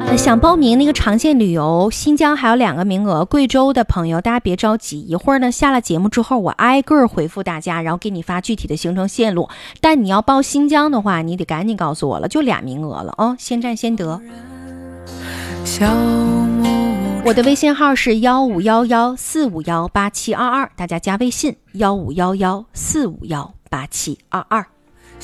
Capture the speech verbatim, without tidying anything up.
呃，想报名那个长线旅游，新疆还有两个名额，贵州的朋友大家别着急，一会儿呢下了节目之后，我挨个回复大家，然后给你发具体的行程线路。但你要报新疆的话，你得赶紧告诉我了，就俩名额了啊、哦，先占先得。我的微信号是幺五幺幺四五幺八七二二，大家加微信幺五幺幺四五幺八七二二。